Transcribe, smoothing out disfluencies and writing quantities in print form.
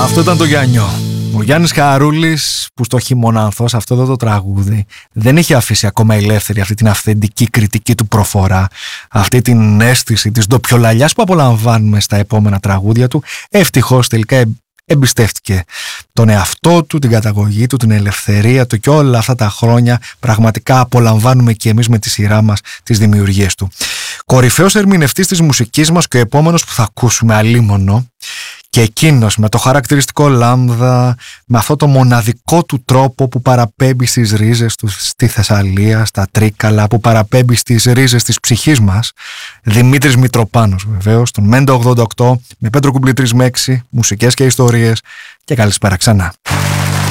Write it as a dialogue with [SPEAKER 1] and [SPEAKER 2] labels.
[SPEAKER 1] Αυτό ήταν το Γιάννιο. Ο Γιάννης Χαρούλης, που στο Χειμωνάνθος, αυτό εδώ το τραγούδι, δεν είχε αφήσει ακόμα ελεύθερη αυτή την αυθεντική κριτική του προφορά, αυτή την αίσθηση της ντοπιολαλιάς που απολαμβάνουμε στα επόμενα τραγούδια του. Ευτυχώς τελικά εμπιστεύτηκε τον εαυτό του, την καταγωγή του, την ελευθερία του, και όλα αυτά τα χρόνια πραγματικά απολαμβάνουμε και εμείς με τη σειρά μας τις δημιουργίες του. Κορυφαίος ερμηνευτής της μουσικής μας και ο επόμενος που θα ακούσουμε αλίμονο, και εκείνος με το χαρακτηριστικό λάμδα, με αυτό το μοναδικό του τρόπο που παραπέμπει στις ρίζες του στη Θεσσαλία, στα Τρίκαλα, που παραπέμπει στις ρίζες της ψυχής μας, Δημήτρης Μητροπάνος βεβαίως, τον Μέντα 88, με Πέτρο Κουμπλή 3 με 6, μουσικές και ιστορίες, και καλησπέρα ξανά.